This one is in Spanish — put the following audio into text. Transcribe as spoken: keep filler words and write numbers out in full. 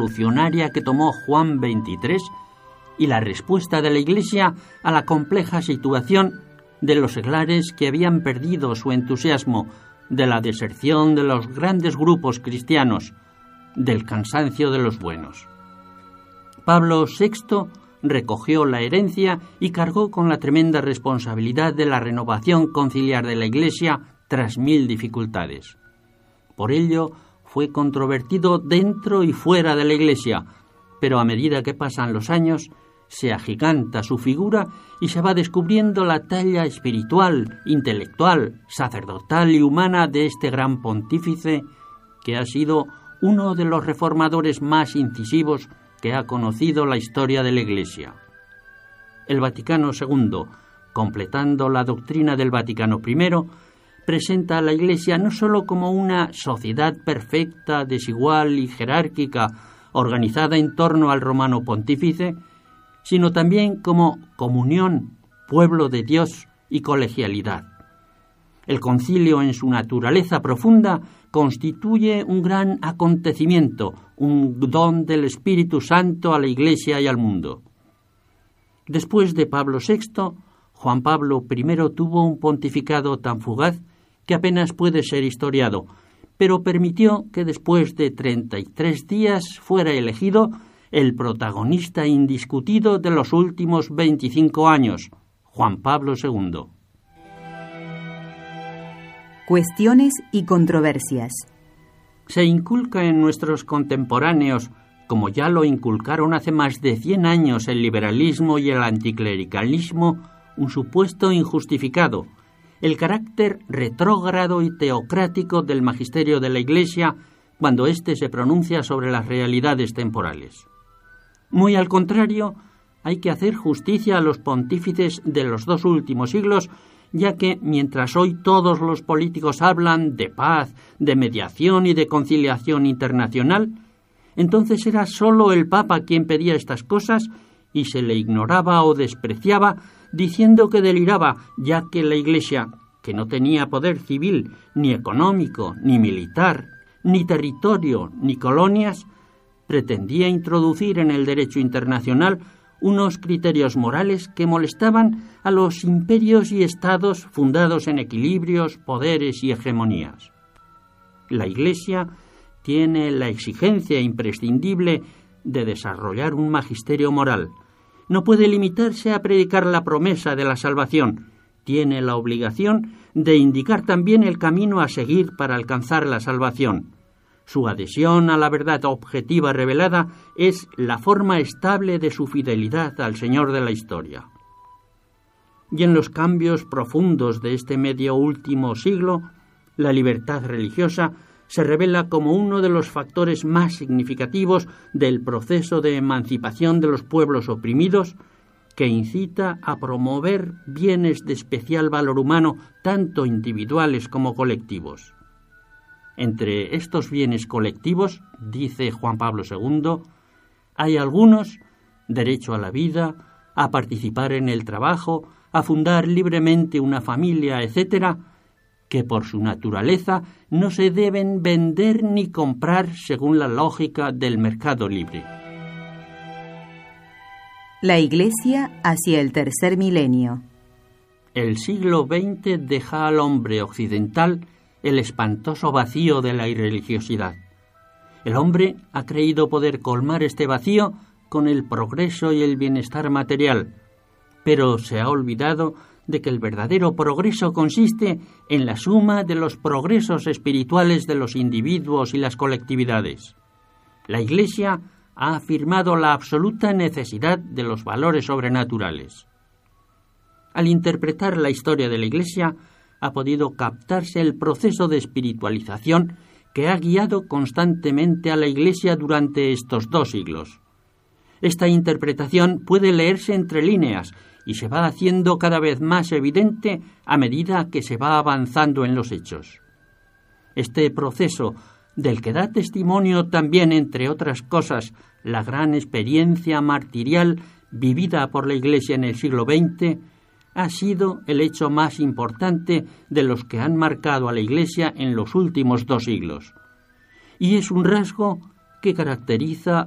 revolucionaria que tomó Juan veintitrés y la respuesta de la Iglesia a la compleja situación de los seglares que habían perdido su entusiasmo, de la deserción de los grandes grupos cristianos, del cansancio de los buenos. Pablo sexto recogió la herencia y cargó con la tremenda responsabilidad de la renovación conciliar de la Iglesia tras mil dificultades. Por ello, fue controvertido dentro y fuera de la Iglesia, pero a medida que pasan los años, se agiganta su figura y se va descubriendo la talla espiritual, intelectual, sacerdotal y humana de este gran pontífice que ha sido uno de los reformadores más incisivos que ha conocido la historia de la Iglesia. El Vaticano segundo, completando la doctrina del Vaticano primero, presenta a la Iglesia no sólo como una sociedad perfecta, desigual y jerárquica, organizada en torno al romano pontífice, sino también como comunión, pueblo de Dios y colegialidad. El concilio en su naturaleza profunda constituye un gran acontecimiento, un don del Espíritu Santo a la Iglesia y al mundo. Después de Pablo sexto, Juan Pablo primero tuvo un pontificado tan fugaz que apenas puede ser historiado, pero permitió que después de treinta y tres días fuera elegido el protagonista indiscutido de los últimos veinticinco años, Juan Pablo segundo. Cuestiones y controversias. Se inculca en nuestros contemporáneos, como ya lo inculcaron hace más de cien años el liberalismo y el anticlericalismo, un supuesto injustificado, el carácter retrógrado y teocrático del magisterio de la Iglesia cuando éste se pronuncia sobre las realidades temporales. Muy al contrario, hay que hacer justicia a los pontífices de los dos últimos siglos, ya que mientras hoy todos los políticos hablan de paz, de mediación y de conciliación internacional, entonces era solo el Papa quien pedía estas cosas y se le ignoraba o despreciaba diciendo que deliraba, ya que la Iglesia, que no tenía poder civil, ni económico, ni militar, ni territorio, ni colonias, pretendía introducir en el derecho internacional unos criterios morales que molestaban a los imperios y estados fundados en equilibrios, poderes y hegemonías. La Iglesia tiene la exigencia imprescindible de desarrollar un magisterio moral. No puede limitarse a predicar la promesa de la salvación. Tiene la obligación de indicar también el camino a seguir para alcanzar la salvación. Su adhesión a la verdad objetiva revelada es la forma estable de su fidelidad al Señor de la historia. Y en los cambios profundos de este medio último siglo, la libertad religiosa se revela como uno de los factores más significativos del proceso de emancipación de los pueblos oprimidos, que incita a promover bienes de especial valor humano, tanto individuales como colectivos. Entre estos bienes colectivos, dice Juan Pablo segundo, hay algunos: derecho a la vida, a participar en el trabajo, a fundar libremente una familia, etcétera, que por su naturaleza no se deben vender ni comprar según la lógica del mercado libre. La Iglesia hacia el tercer milenio. El siglo veinte deja al hombre occidental el espantoso vacío de la irreligiosidad. El hombre ha creído poder colmar este vacío con el progreso y el bienestar material, pero se ha olvidado de que el verdadero progreso consiste en la suma de los progresos espirituales de los individuos y las colectividades. La Iglesia ha afirmado la absoluta necesidad de los valores sobrenaturales. Al interpretar la historia de la Iglesia, ha podido captarse el proceso de espiritualización que ha guiado constantemente a la Iglesia durante estos dos siglos. Esta interpretación puede leerse entre líneas y se va haciendo cada vez más evidente a medida que se va avanzando en los hechos. Este proceso, del que da testimonio también, entre otras cosas, la gran experiencia martirial vivida por la Iglesia en el siglo veinte, ha sido el hecho más importante de los que han marcado a la Iglesia en los últimos dos siglos. Y es un rasgo que caracteriza